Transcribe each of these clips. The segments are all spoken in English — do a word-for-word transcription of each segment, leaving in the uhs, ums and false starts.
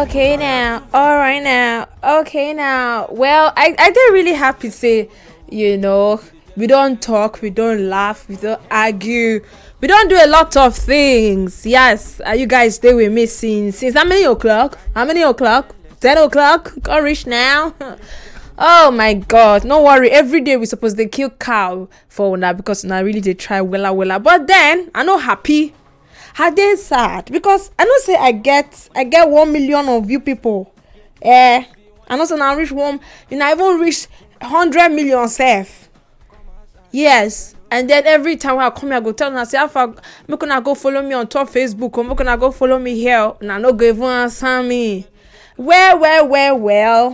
Okay now. All right now. Okay now. Well, I I did really happy say, you know, we don't talk, we don't laugh, we don't argue, we don't do a lot of things. Yes, are you guys stay with me since since how many o'clock? How many o'clock? Ten o'clock. Can't reach now. Oh my god, no worry. Every day we supposed to kill cow for una because una really they try wella wella. But then I not happy. How they sad because I know say I get I get one million of you people. Eh, I know say now reach one. You know even reach hundred million self. Yes. And then every time I come here, I go tell them, I say, if I make una go follow me on top Facebook, or make una go follow me here, and I no go even answer me. Well, well, well, well.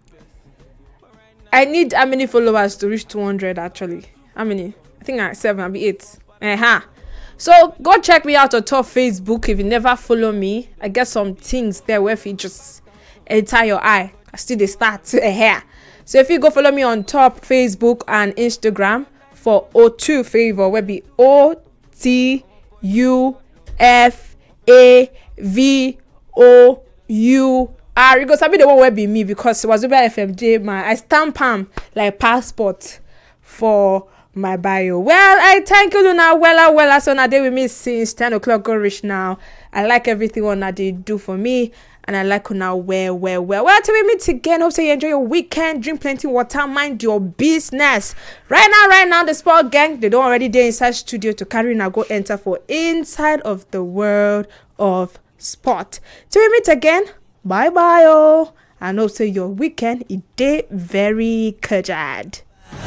I need how many followers to reach two hundred actually? How many? I think I seven, I'll be eight. Uh-huh. So go check me out on top Facebook if you never follow me. I get some things there where if you just enter your eye. I still they start here. So if you go follow me on top Facebook and Instagram for O two favor, where be O T U F A V O U R. You go sabi the one where be me because it was over F M J my I stamp am like passport for my bio. Well, I thank you now. Well, well, so now they with me since ten o'clock go reach now. I like everything one that they do for me. And I like you now well, well, well. Well, till we meet again. Hope so you enjoy your weekend. Drink plenty water. Mind your business. Right now, right now, the sport gang, they don't already there inside studio to carry now go enter for inside of the world of sport. Till we meet again. Bye bye oh. And hope so your weekend is day very cajad.